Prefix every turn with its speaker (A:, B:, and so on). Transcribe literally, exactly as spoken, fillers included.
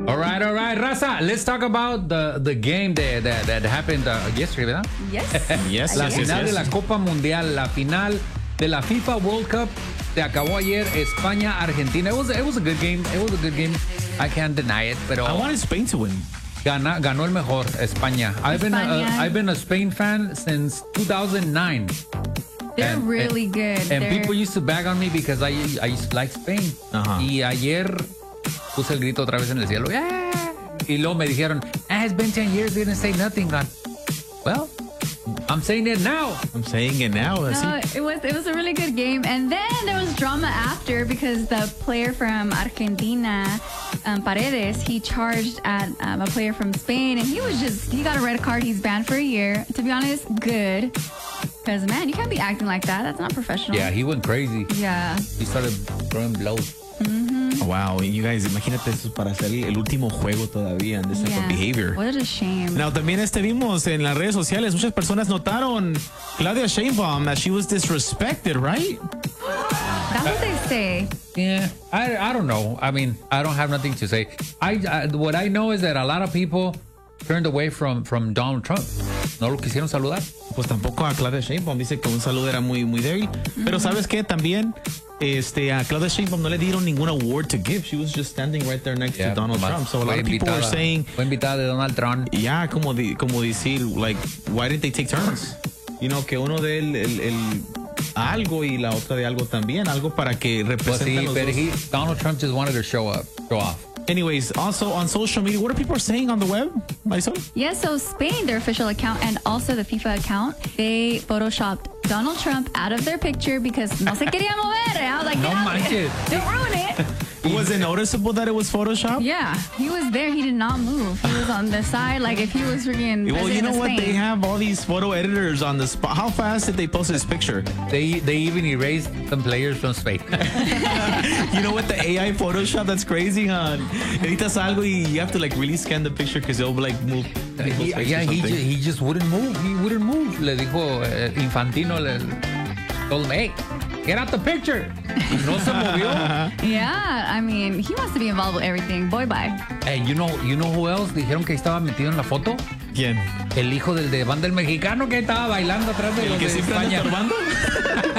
A: All right, all right, Raza. Let's talk about the, the game that, that, that happened uh, yesterday, ¿verdad?
B: Yes.
C: Yes,
A: La
C: yes,
A: final
C: yes,
A: de la
C: yes.
A: Copa Mundial, la final de la FIFA World Cup se acabó ayer. España, Argentina. It was, it was a good game. It was a good game. I can't deny it, pero
C: I wanted Spain to win.
A: gana, ganó el mejor, España. I've been, a,
B: España.
A: I've been a Spain fan since two thousand nine.
B: They're
A: And-
B: really good.
A: And
B: They're-
A: people used to bag on me because I, I used to like Spain.
C: Ajá.
A: Y ayer puse el grito otra vez en el cielo. ¡Yeah! Y luego me dijeron, ah, it's been ten years, they didn't say nothing. God. Well, I'm saying it now.
C: I'm saying it now.
B: No,
C: así.
B: it was it was a really good game, and then there was drama after because the player from Argentina, um, Paredes, he charged at um, a player from Spain, and he was just he got a red card. He's banned for a year. To be honest, good, because man, you can't be acting like that. That's not professional.
A: Yeah, he went crazy.
B: Yeah.
A: He started throwing blows.
C: Wow, you guys, imagínate eso para hacer el último juego todavía and this type
B: Yeah.
C: of behavior.
B: What a shame.
C: Now, también este vimos en las redes sociales, muchas personas notaron Claudia Sheinbaum that she was disrespected, right?
B: That's what they say.
A: Yeah, I, I don't know. I mean, I don't have nothing to say. I, I what I know is that a lot of people turned away from, from Donald Trump. No lo quisieron saludar.
C: Pues tampoco a Claudia Sheinbaum, dice que un saludo era muy, muy débil. Pero ¿sabes qué? También este, a Claudia Sheinbaum no le dieron ningún award to give. She was just standing right there next to Donald
A: nomás
C: Trump. So a
A: fue
C: lot of people were
A: invitada-
C: saying,
A: Fue invitada de Donald Trump.
C: yeah, como, di, como decir, like, why didn't they take turns? You know, que uno de el, el, el algo y la otra de algo también. Algo para que
A: Pues
C: representen
A: sí,
C: los
A: pero
C: dos.
A: he, Donald Trump just wanted to show up, show off.
C: Anyways, also on social media, what are people saying on the web, Marisol?
B: Yeah, so Spain, their official account, and also the FIFA account, they photoshopped Donald Trump out of their picture because no se quería mover. I was like,
A: No
B: get out of here.
A: manches.
B: Don't ruin it.
C: Was it noticeable that it was Photoshop?
B: Yeah, he was there. He did not move. He was on the side, like if he was freaking.
C: Well, you
B: president
C: know
B: of
C: what?
B: Spain.
C: They have all these photo editors on the spot. How fast did they post this picture?
A: They they even erased some players from Spain.
C: You know what? The A I Photoshop, that's crazy, huh? Editas algo y you have to like really scan the picture because they'll like move.
A: He-
C: people's face or
A: yeah, he, ju-
C: something.
A: he just wouldn't move. He wouldn't move. Le dijo eh, Infantino, le told him, hey, get out the picture. Y no se movió.
B: Yeah, I mean, he wants to be involved with everything. Boy, bye.
A: Hey, you know, you know who else dijeron que estaba metido en la foto?
C: ¿Quién?
A: El hijo del de banda del mexicano que estaba bailando atrás de
C: ¿El
A: los
C: que
A: de
C: siempre anda
A: España.
C: estorbando?